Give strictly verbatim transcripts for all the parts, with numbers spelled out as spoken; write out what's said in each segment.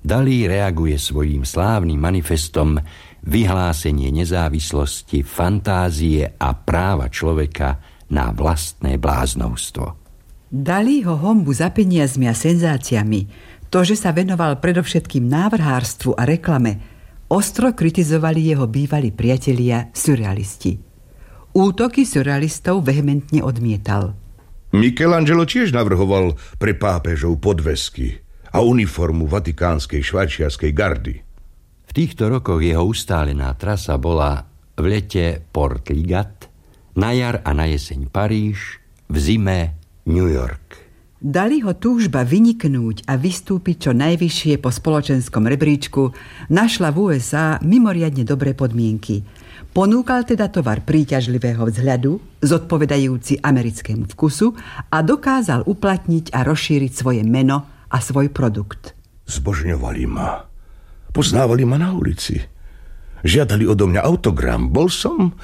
Dalí reaguje svojím slávnym manifestom vyhlásenie nezávislosti, fantázie a práva človeka na vlastné bláznovstvo. Dalího honbu za peniazmi a senzáciami, to, že sa venoval predovšetkým návrhárstvu a reklame, ostro kritizovali jeho bývalí priatelia surrealisti. Útoky surrealistov vehementne odmietal. Michelangelo tiež navrhoval pre pápežov podvesky a uniformu vatikánskej švajčiarskej gardy. V týchto rokoch jeho ustálená trasa bola v lete Port Ligat, na jar a na jeseň Paríž, v zime New York. Dalího túžba vyniknúť a vystúpiť čo najvyššie po spoločenskom rebríčku našla v ú es á mimoriadne dobré podmienky. Ponúkal teda tovar príťažlivého vzhľadu, zodpovedajúci americkému vkusu a dokázal uplatniť a rozšíriť svoje meno a svoj produkt. Zbožňovali ma. Poznávali ma na ulici. Žiadali odo mňa autogram. Bol som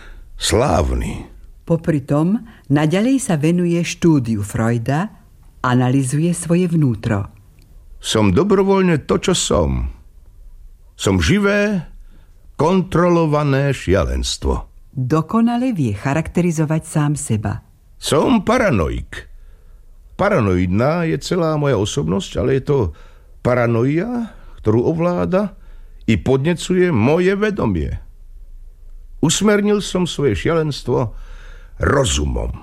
slávny. Popri tom naďalej sa venuje štúdiu Freuda, analyzuje svoje vnútro. Som dobrovoľne to, čo som. Som živé, kontrolované šialenstvo. Dokonale vie charakterizovať sám seba. Som paranoik. Paranoidná je celá moja osobnosť, ale je to paranoia, ktorú ovláda i podnecuje moje vedomie. Usmernil som svoje šialenstvo rozumom.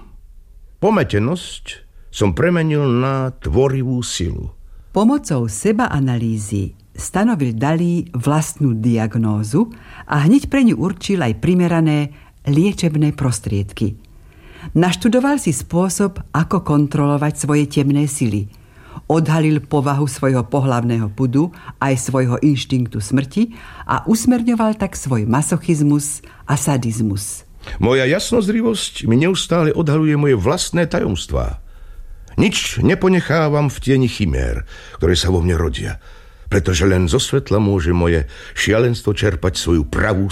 Pometenosť som premenil na tvorivú silu. Pomocou sebaanalýzy stanovil Dalí vlastnú diagnózu a hneď pre ňu určil aj primerané liečebné prostriedky. Naštudoval si spôsob, ako kontrolovať svoje temné sily. Odhalil povahu svojho pohlavného pudu aj svojho inštinktu smrti a usmerňoval tak svoj masochizmus a sadizmus. Moja jasnozrivosť mi neustále odhaluje moje vlastné tajomstvá. Nič neponechávam v tieni chimér, ktoré sa vo mne rodia, pretože len zo svetla môže moje šialenstvo čerpať svoju pravú